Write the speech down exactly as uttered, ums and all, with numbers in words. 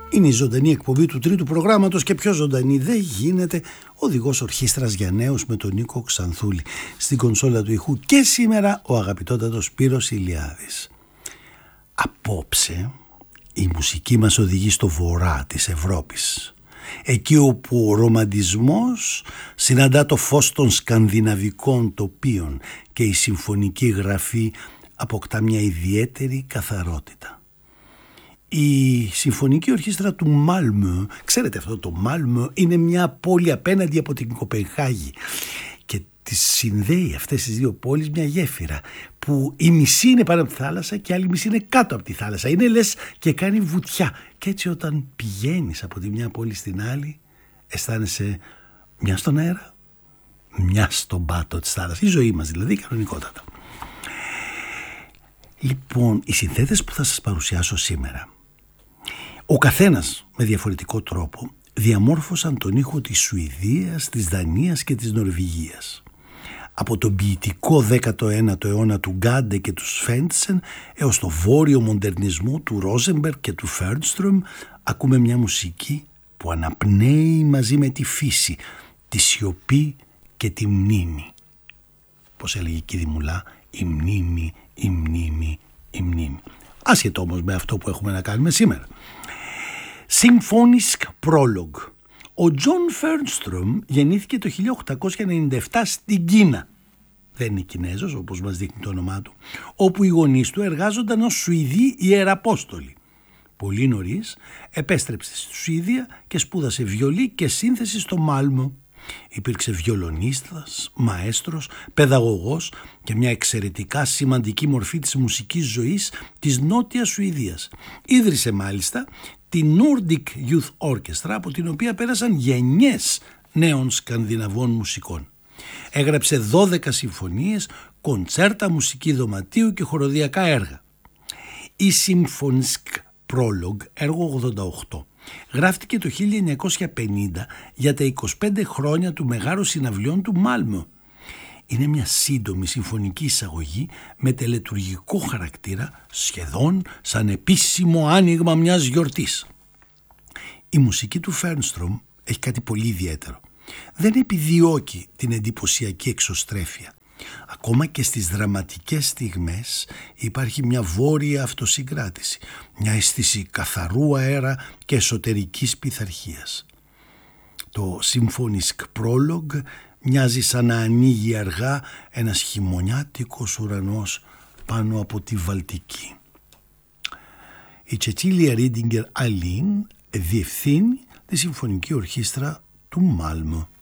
Είναι η ζωντανή εκπομπή του τρίτου προγράμματος και πιο ζωντανή δεν γίνεται, οδηγός ορχήστρας για νέους με τον Νίκο Ξανθούλη. Στην κονσόλα του ηχού και σήμερα ο αγαπητότατος Σπύρος Ηλιάδης. Απόψε η μουσική μας οδηγεί στο βορρά της Ευρώπης, εκεί όπου ο ρομαντισμός συναντά το φως των σκανδιναβικών τοπίων και η συμφωνική γραφή αποκτά μια ιδιαίτερη καθαρότητα. Η Συμφωνική Ορχήστρα του Μάλμö, ξέρετε αυτό το Μάλμö είναι μια πόλη απέναντι από την Κοπενχάγη και τις συνδέει αυτές τις δύο πόλεις μια γέφυρα που η μισή είναι πάνω από τη θάλασσα και η άλλη μισή είναι κάτω από τη θάλασσα. Είναι λες και κάνει βουτιά και έτσι όταν πηγαίνεις από τη μια πόλη στην άλλη αισθάνεσαι μια στον αέρα, μια στον πάτο της θάλασσας. Η ζωή μας δηλαδή κανονικότατα. Λοιπόν, οι συνθέτες που θα σας παρουσιάσω σήμερα, ο καθένας με διαφορετικό τρόπο διαμόρφωσαν τον ήχο της Σουηδίας, της Δανίας και της Νορβηγίας. Από τον ποιητικό δέκατο ένατο αιώνα του Γκάντε και του Σφέντσεν έως το βόρειο μοντερνισμό του Ρόζενμπεργκ και του Φέρνστρομ ακούμε μια μουσική που αναπνέει μαζί με τη φύση, τη σιωπή και τη μνήμη. Πώς έλεγε η Κιδημουλά, η μνήμη, η μνήμη, η μνήμη. Άσχετο όμως με αυτό που έχουμε να κάνουμε σήμερα. Symphonisk Prologue. Ο Τζον Φέρνστρομ γεννήθηκε το χίλια οκτακόσια ενενήντα επτά στην Κίνα. Δεν είναι Κινέζος όπως μας δείχνει το όνομά του, όπου οι γονείς του εργάζονταν ως Σουηδοί ιεραπόστολοι. Πολύ νωρίς επέστρεψε στη Σουηδία και σπούδασε βιολί και σύνθεση στο Μάλμö. Υπήρξε βιολονίστας, μαέστρος, παιδαγωγός και μια εξαιρετικά σημαντική μορφή της μουσικής ζωής της Νότιας Σουηδίας. Ίδρυσε μάλιστα τη Nordic Youth Orchestra, από την οποία πέρασαν γενιές νέων σκανδιναβών μουσικών. Έγραψε δώδεκα συμφωνίες, κοντσέρτα, μουσική δωματίου και χοροδιακά έργα. Η Symphonisk Prologue, έργο ογδόντα οκτώ, γράφτηκε το χίλια εννιακόσια πενήντα για τα είκοσι πέντε χρόνια του Μεγάρου Συναυλιών του Μάλμö. Είναι μια σύντομη συμφωνική εισαγωγή με τελετουργικό χαρακτήρα, σχεδόν σαν επίσημο άνοιγμα μιας γιορτής. Η μουσική του Φέρνστρομ έχει κάτι πολύ ιδιαίτερο. Δεν επιδιώκει την εντυπωσιακή εξωστρέφεια. Ακόμα και στις δραματικές στιγμές υπάρχει μια βόρεια αυτοσυγκράτηση, μια αίσθηση καθαρού αέρα και εσωτερικής πειθαρχίας. Το Symphonisk Prologue μοιάζει σαν να ανοίγει αργά ένας χειμωνιάτικος ουρανός πάνω από τη Βαλτική. Η Τσετσίλια Ρίντιγκερ Αλίν διευθύνει τη Συμφωνική Ορχήστρα του Μάλμö.